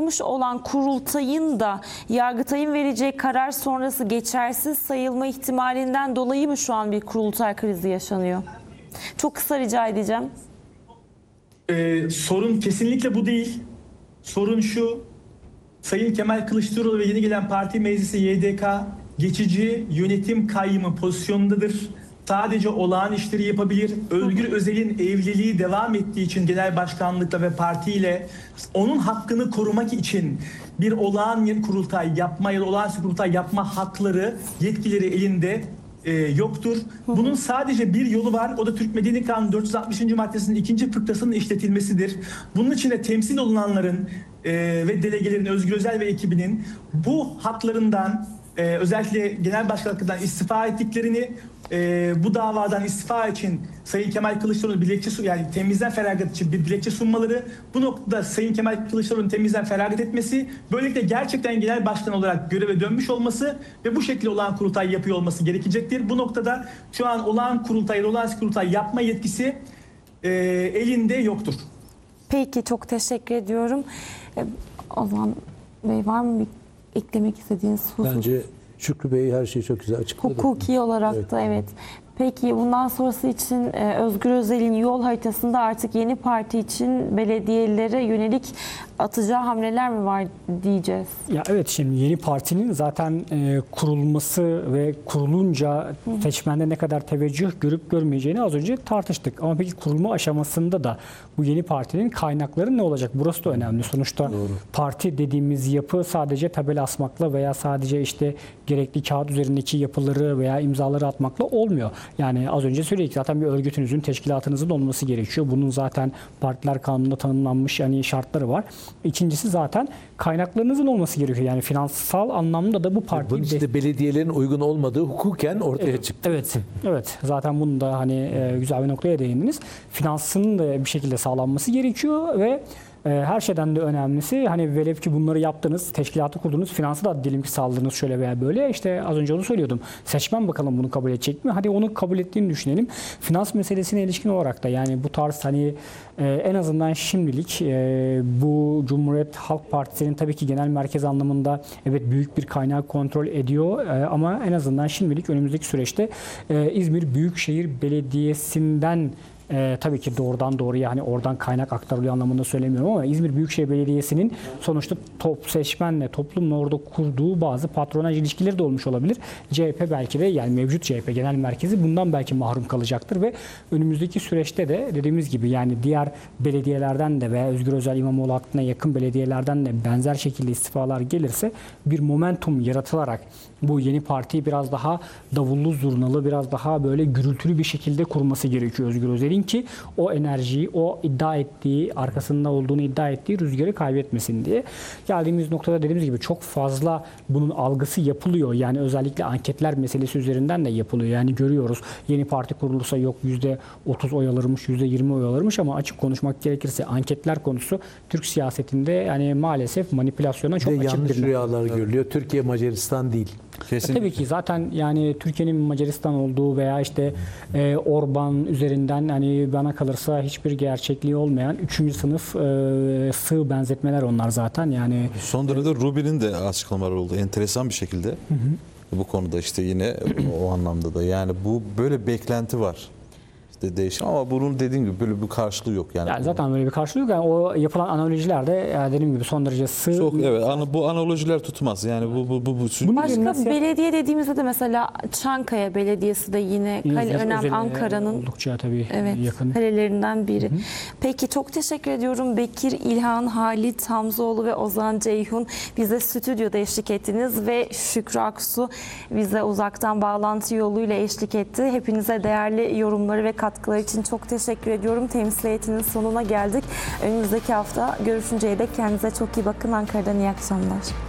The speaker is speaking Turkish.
yapılmış olan kurultayın da Yargıtay'ın vereceği karar sonrası geçersiz sayılma ihtimalinden dolayı mı şu an bir kurultay krizi yaşanıyor? Çok kısa rica edeceğim. Sorun kesinlikle bu değil. Sorun şu: Sayın Kemal Kılıçdaroğlu ve yeni gelen parti meclisi YDK geçici yönetim kayyımı pozisyonundadır. Sadece olağan işleri yapabilir. Özgür Özel'in evliliği devam ettiği için genel başkanlıkla ve partiyle onun hakkını korumak için bir olağan kurultay yapma ya da olağanüstü kurultay yapma hakları, yetkileri elinde yoktur. Bunun sadece bir yolu var. O da Türk Medeni Kanunu 460. maddesinin 2. fıkrasının işletilmesidir. Bunun için de temsil olunanların ve delegelerin, Özgür Özel ve ekibinin bu haklarından özellikle genel başkanlıktan istifa ettiklerini, bu davadan istifa için Sayın Kemal Kılıçdaroğlu yani temizden feragat için bir dilekçe sunmaları, bu noktada Sayın Kemal Kılıçdaroğlu'nun temizden feragat etmesi, böylelikle gerçekten genel başkan olarak göreve dönmüş olması ve bu şekilde olağan kurultay yapıyor olması gerekecektir. Bu noktada şu an olağan kurultay yapma yetkisi elinde yoktur. Peki, çok teşekkür ediyorum. Ozan Bey, var mı bir eklemek istediğiniz husus? Bence Şükrü Bey her şeyi çok güzel açıkladı. Hukuki olarak da evet. Peki bundan sonrası için Özgür Özel'in yol haritasında artık yeni parti için belediyelere yönelik atacağı hamleler mi var diyeceğiz? Ya evet, şimdi yeni partinin zaten kurulması ve kurulunca seçmende ne kadar teveccüh görüp görmeyeceğini az önce tartıştık. Ama peki kurulma aşamasında da bu yeni partinin kaynakları ne olacak? Burası da önemli. Sonuçta parti dediğimiz yapı sadece tabela asmakla veya sadece işte gerekli kağıt üzerindeki yapıları veya imzaları atmakla olmuyor. Yani az önce söyledik, zaten bir örgütünüzün, teşkilatınızın olması gerekiyor. Bunun zaten partiler kanununda tanımlanmış yani şartları var. İkincisi zaten kaynaklarınızın olması gerekiyor. Yani finansal anlamda da bu parti... Bunun için de belediyelerin uygun olmadığı hukuken ortaya çıktı. Evet. Zaten bunu da hani güzel bir noktaya değindiniz. Finansının da bir şekilde sağlanması gerekiyor ve her şeyden de önemlisi, hani velev ki bunları yaptınız, teşkilatı kurdunuz, finansı da diyelim ki sağladınız şöyle veya böyle. İşte az önce onu söylüyordum. Seçmen bakalım bunu kabul edecek mi? Hadi onu kabul ettiğini düşünelim. Finans meselesine ilişkin olarak da yani bu tarz hani en azından şimdilik bu Cumhuriyet Halk Partisi'nin tabii ki genel merkez anlamında evet büyük bir kaynağı kontrol ediyor ama en azından şimdilik önümüzdeki süreçte İzmir Büyükşehir Belediyesi'nden tabii ki doğrudan doğruya hani oradan kaynak aktarılıyor anlamında söylemiyorum ama İzmir Büyükşehir Belediyesi'nin sonuçta seçmenle, toplumla orada kurduğu bazı patronaj ilişkileri de olmuş olabilir. CHP belki de, yani mevcut CHP genel merkezi bundan belki mahrum kalacaktır ve önümüzdeki süreçte de dediğimiz gibi yani diğer belediyelerden de veya Özgür Özel İmamoğlu hattına yakın belediyelerden de benzer şekilde istifalar gelirse bir momentum yaratılarak bu yeni partiyi biraz daha davullu zurnalı, biraz daha böyle gürültülü bir şekilde kurması gerekiyor Özgür Özel'in ki o enerjiyi, o iddia ettiği, arkasında olduğunu iddia ettiği rüzgarı kaybetmesin diye. Geldiğimiz noktada dediğimiz gibi çok fazla bunun algısı yapılıyor. Yani özellikle anketler meselesi üzerinden de yapılıyor. Yani görüyoruz yeni parti kurulursa yok %30 oy alırmış, %20 oy alırmış ama açık konuşmak gerekirse anketler konusu Türk siyasetinde yani maalesef manipülasyona çok açık yanlış bir rüyalar görülüyor. Türkiye Macaristan değil. Kesinlikle. Tabii ki zaten yani Türkiye'nin Macaristan olduğu veya işte Orban üzerinden hani bana kalırsa hiçbir gerçekliği olmayan 3. sınıf sığ benzetmeler onlar zaten yani. Son dönemde Rubin'in de açıklamaları oldu enteresan bir şekilde. Bu konuda işte yine o anlamda da yani bu böyle beklenti var. Değişim ama bunun dediğim gibi böyle bir karşılığı yok yani zaten böyle bir karşılığı yok. Yani o yapılan analojiler de yani dediğim gibi son derece sığ. Çok evet. Bu analojiler tutmaz. Yani bu Başka belediye dediğimizde de mesela Çankaya Belediyesi de yine önemli Ankara'nın oldukça tabii yakın kalelerinden biri. Peki çok teşekkür ediyorum. Bekir İlhan, Halit Hamzoğlu ve Ozan Ceyhun bize stüdyoda eşlik ettiniz ve Şükrü Aksu bize uzaktan bağlantı yoluyla eşlik etti. Hepinize değerli yorumları ve katkılar için çok teşekkür ediyorum. Temsiliyetinin sonuna geldik. Önümüzdeki hafta görüşünceye dek kendinize çok iyi bakın. Ankara'dan iyi akşamlar.